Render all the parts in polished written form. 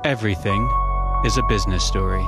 Everything is a business story.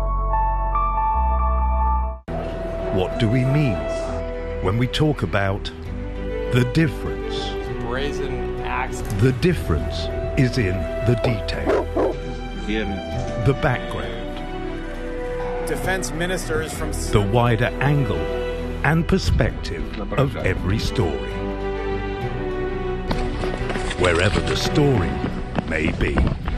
What do we mean when we talk about the difference? Brazen axe. The difference is in the detail, the background, Defense ministers from the wider angle and perspective of every story. Wherever the story may be.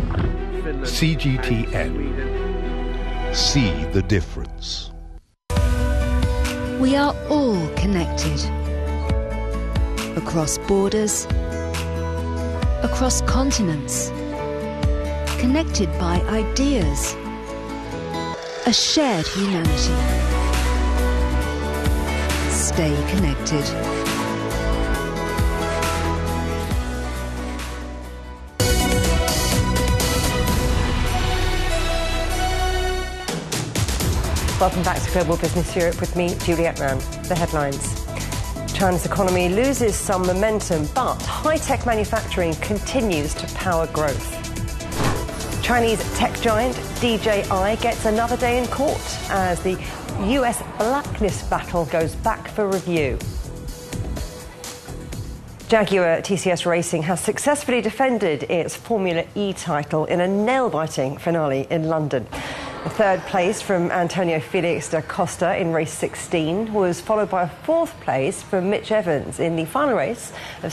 CGTN. See the difference. We are all connected. Across borders, across continents, connected by ideas, a shared humanity. Stay connected. Welcome back to Global Business Europe with me, Juliette Mann. The headlines. China's economy loses some momentum, but high-tech manufacturing continues to power growth. Chinese tech giant DJI gets another day in court as the US blacklist battle goes back for review. Jaguar TCS Racing has successfully defended its Formula E title in a nail-biting finale in London. The third place from Antonio Felix da Costa in race 16 was followed by a fourth place from Mitch Evans in the final race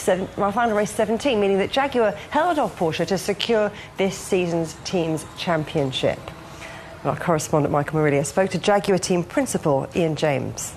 17, meaning that Jaguar held off Porsche to secure this season's team's championship. Our correspondent Michael Murillo spoke to Jaguar team principal Ian James.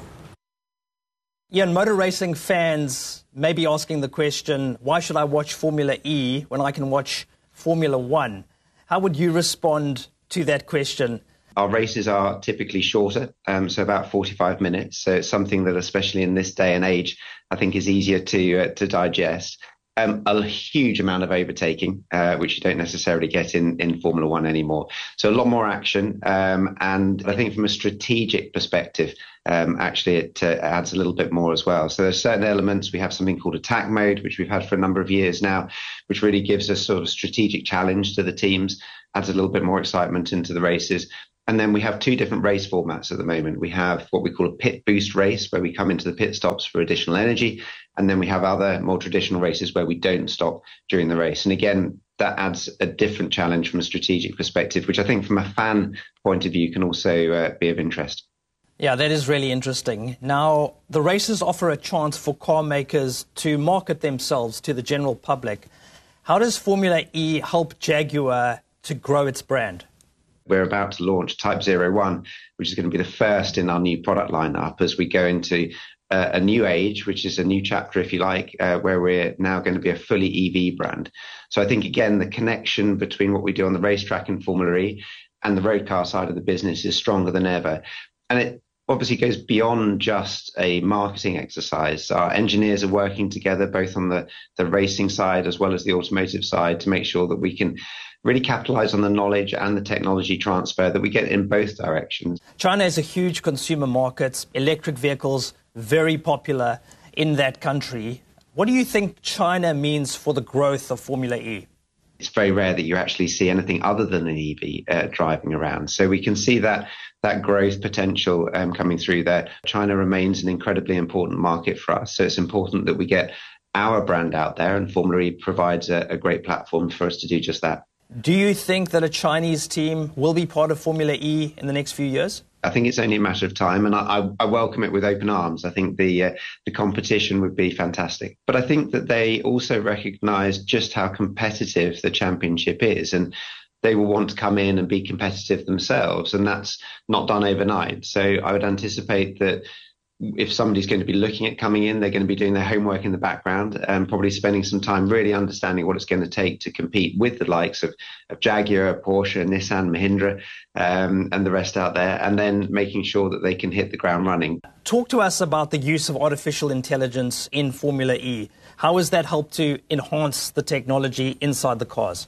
Ian, motor racing fans may be asking the question, why should I watch Formula E when I can watch Formula One? How would you respond to that question? Our races are typically shorter, so about 45 minutes. So it's something that, especially in this day and age, I think is easier to digest. A huge amount of overtaking, which you don't necessarily get in Formula One anymore. So a lot more action. And I think from a strategic perspective, actually it adds a little bit more as well. So there's certain elements. We have something called attack mode, which we've had for a number of years now, which really gives us sort of strategic challenge to the teams, adds a little bit more excitement into the races. And then we have two different race formats at the moment. We have what we call a pit boost race, where we come into the pit stops for additional energy. And then we have other more traditional races where we don't stop during the race. And again, that adds a different challenge from a strategic perspective, which I think from a fan point of view can also be of interest. Yeah, that is really interesting. Now, the races offer a chance for car makers to market themselves to the general public. How does Formula E help Jaguar to grow its brand? We're about to launch Type 01, which is going to be the first in our new product lineup as we go into a new age, which is a new chapter, if you like, where we're now going to be a fully EV brand. So I think, again, the connection between what we do on the racetrack in Formula E and the road car side of the business is stronger than ever. And it obviously goes beyond just a marketing exercise. Our engineers are working together, both on the racing side as well as the automotive side, to make sure that we can really capitalize on the knowledge and the technology transfer that we get in both directions. China is a huge consumer market. Electric vehicles, very popular in that country. What do you think China means for the growth of Formula E? It's very rare that you actually see anything other than an EV driving around. So we can see that growth potential coming through there. China remains an incredibly important market for us. So it's important that we get our brand out there, and Formula E provides a great platform for us to do just that. Do you think that a Chinese team will be part of Formula E in the next few years? I think it's only a matter of time, and I welcome it with open arms. I think the competition would be fantastic. But I think that they also recognise just how competitive the championship is, and they will want to come in and be competitive themselves, and that's not done overnight. So I would anticipate that if somebody's going to be looking at coming in, they're going to be doing their homework in the background and probably spending some time really understanding what it's going to take to compete with the likes of Jaguar, Porsche, Nissan, Mahindra, and the rest out there, and then making sure that they can hit the ground running. Talk to us about the use of artificial intelligence in Formula E. How has that helped to enhance the technology inside the cars?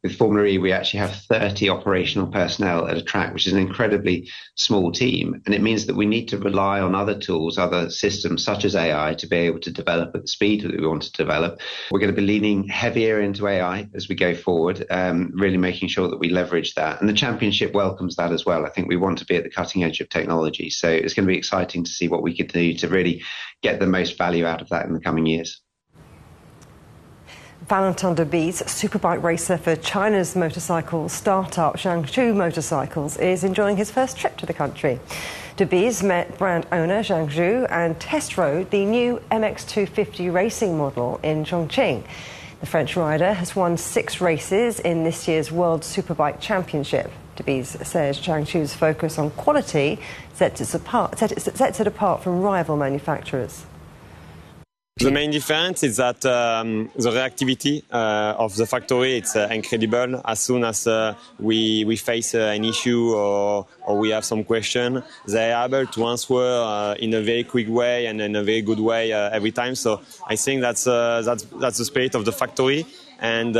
With Formula E, we actually have 30 operational personnel at a track, which is an incredibly small team. And it means that we need to rely on other tools, other systems such as AI to be able to develop at the speed that we want to develop. We're going to be leaning heavier into AI as we go forward, really making sure that we leverage that. And the championship welcomes that as well. I think we want to be at the cutting edge of technology. So it's going to be exciting to see what we could do to really get the most value out of that in the coming years. Valentin Debise, superbike racer for China's motorcycle startup Jiangsu Motorcycles, is enjoying his first trip to the country. Debise met brand owner Jiangsu and test rode the new MX250 racing model in Chongqing. The French rider has won 6 races in this year's World Superbike Championship. Debise says Jiangsu's focus on quality sets it apart from rival manufacturers. The main difference is that the reactivity of the factory, it's incredible. As soon as we face an issue or we have some question, they are able to answer in a very quick way and in a very good way every time. So I think that's the spirit of the factory, and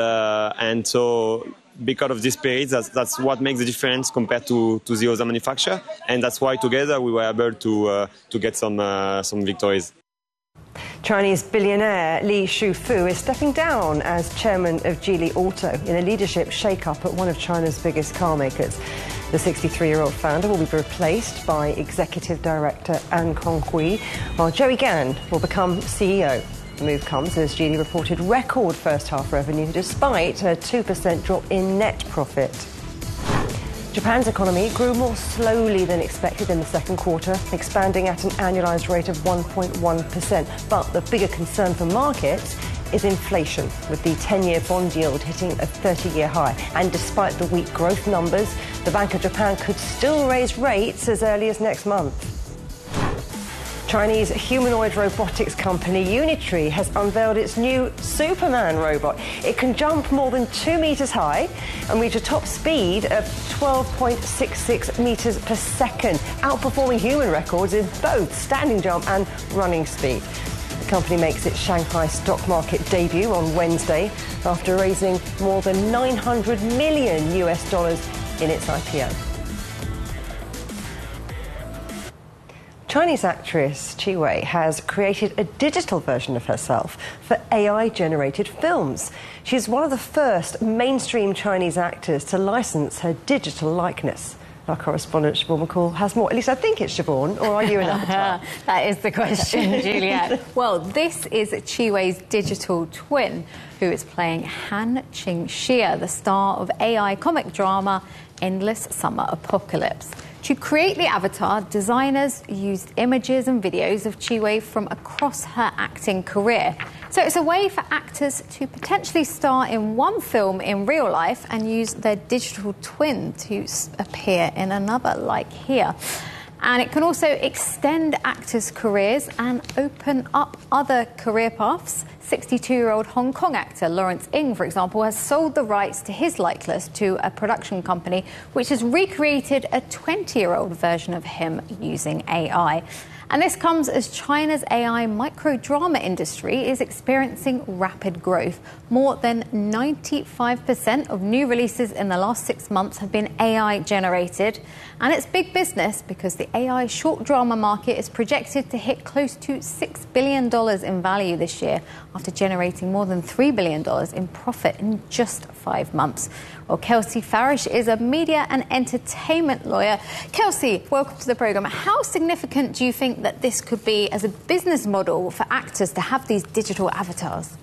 so because of this spirit, that's what makes the difference compared to the other manufacturer, and that's why together we were able to get some victories. Chinese billionaire Li Shufu is stepping down as chairman of Geely Auto in a leadership shake-up at one of China's biggest car makers. The 63-year-old founder will be replaced by executive director An Conghui, while Joey Gan will become CEO. The move comes as Geely reported record first-half revenue despite a 2% drop in net profit. Japan's economy grew more slowly than expected in the second quarter, expanding at an annualised rate of 1.1%. But the bigger concern for markets is inflation, with the 10-year bond yield hitting a 30-year high. And despite the weak growth numbers, the Bank of Japan could still raise rates as early as next month. Chinese humanoid robotics company Unitree has unveiled its new Superman robot. It can jump more than 2 metres high and reach a top speed of 12.66 metres per second, outperforming human records in both standing jump and running speed. The company makes its Shanghai stock market debut on Wednesday after raising more than $900 million in its IPO. Chinese actress Qi Wei has created a digital version of herself for AI-generated films. She's one of the first mainstream Chinese actors to license her digital likeness. Our correspondent, Siobhan McCall, has more. At least I think it's Siobhan, or are you an avatar? That is the question, Juliet. Well, this is Qi Wei's digital twin, who is playing Han Qingxia, the star of AI comic drama Endless Summer Apocalypse. To create the avatar, designers used images and videos of Qi Wei from across her acting career. So it's a way for actors to potentially star in one film in real life and use their digital twin to appear in another, like here. And it can also extend actors' careers and open up other career paths. 62-year-old Hong Kong actor Lawrence Ng, for example, has sold the rights to his likeness to a production company which has recreated a 20-year-old version of him using AI. And this comes as China's AI microdrama industry is experiencing rapid growth. More than 95% of new releases in the last 6 months have been AI generated. And it's big business because the AI short drama market is projected to hit close to $6 billion in value this year after generating more than $3 billion in profit in just 5 months. Well, Kelsey Farish is a media and entertainment lawyer. Kelsey, welcome to the programme. How significant do you think that this could be as a business model for actors to have these digital avatars?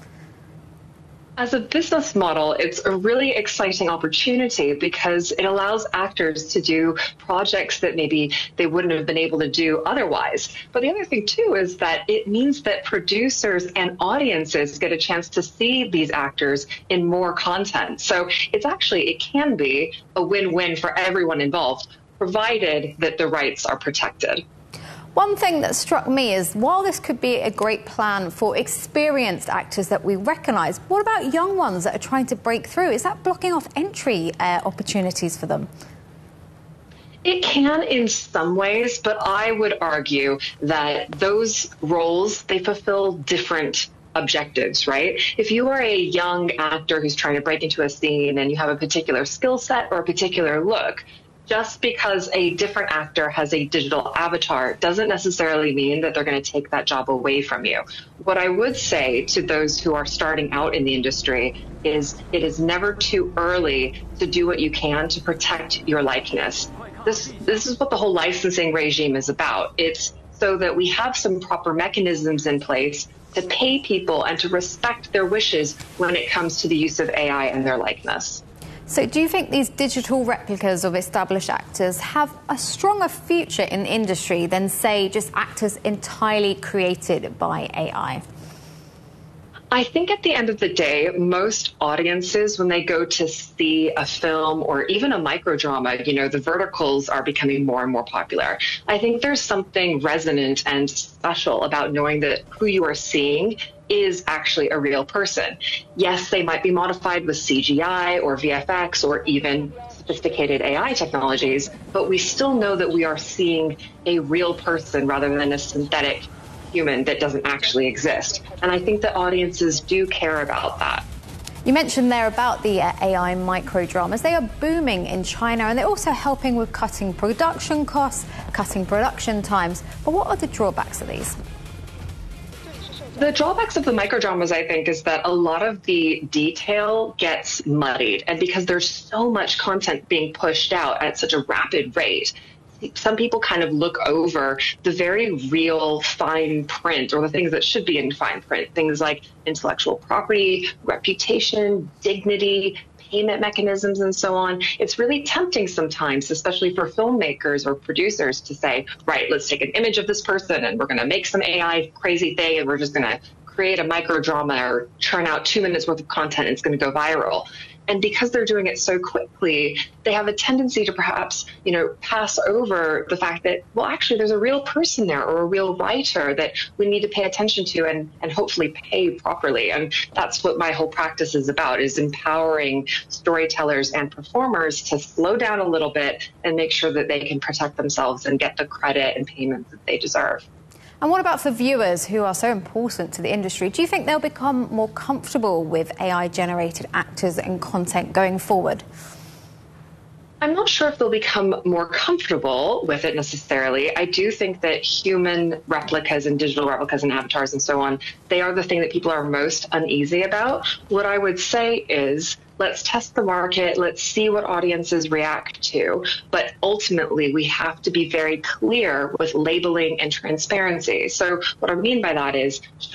As a business model, it's a really exciting opportunity because it allows actors to do projects that maybe they wouldn't have been able to do otherwise. But the other thing, too, is that it means that producers and audiences get a chance to see these actors in more content. So it can be a win-win for everyone involved, provided that the rights are protected. One thing that struck me is, while this could be a great plan for experienced actors that we recognise, what about young ones that are trying to break through? Is that blocking off entry opportunities for them? It can in some ways, but I would argue that those roles, they fulfill different objectives, right? If you are a young actor who's trying to break into a scene and you have a particular skill set or a particular look, just because a different actor has a digital avatar doesn't necessarily mean that they're going to take that job away from you. What I would say to those who are starting out in the industry is it is never too early to do what you can to protect your likeness. This is what the whole licensing regime is about. It's so that we have some proper mechanisms in place to pay people and to respect their wishes when it comes to the use of AI and their likeness. So do you think these digital replicas of established actors have a stronger future in the industry than, say, just actors entirely created by AI? I think at the end of the day, most audiences, when they go to see a film or even a microdrama, the verticals are becoming more and more popular. I think there's something resonant and special about knowing that who you are seeing is actually a real person. Yes, they might be modified with CGI or VFX or even sophisticated AI technologies, but we still know that we are seeing a real person rather than a synthetic human that doesn't actually exist. And I think that audiences do care about that. You mentioned there about the AI microdramas. They are booming in China, and they're also helping with cutting production costs, cutting production times. But what are the drawbacks of these? The drawbacks of the microdramas, I think, is that a lot of the detail gets muddied. And because there's so much content being pushed out at such a rapid rate, some people kind of look over the very real fine print, or the things that should be in fine print, things like intellectual property, reputation, dignity, payment mechanisms, and so on. It's really tempting sometimes, especially for filmmakers or producers, to say, right, let's take an image of this person and we're going to make some AI crazy thing and we're just going to create a microdrama or churn out 2 minutes worth of content and it's going to go viral. And because they're doing it so quickly, they have a tendency to perhaps, pass over the fact that, well, actually, there's a real person there or a real writer that we need to pay attention to and hopefully pay properly. And that's what my whole practice is about, is empowering storytellers and performers to slow down a little bit and make sure that they can protect themselves and get the credit and payment that they deserve. And what about for viewers who are so important to the industry? Do you think they'll become more comfortable with AI-generated actors and content going forward? I'm not sure if they'll become more comfortable with it necessarily. I do think that human replicas and digital replicas and avatars and so on, they are the thing that people are most uneasy about. What I would say is, let's test the market, let's see what audiences react to. But ultimately, we have to be very clear with labeling and transparency. So what I mean by that is,